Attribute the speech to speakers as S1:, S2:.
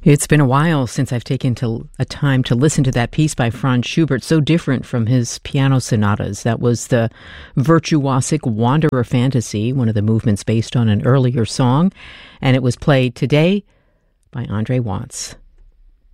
S1: It's been a while since I've taken a time to listen to that piece by Franz Schubert, so different from his piano sonatas. That was the Virtuosic Wanderer Fantasy, one of the movements based on an earlier song, and it was played today by Andre Watts.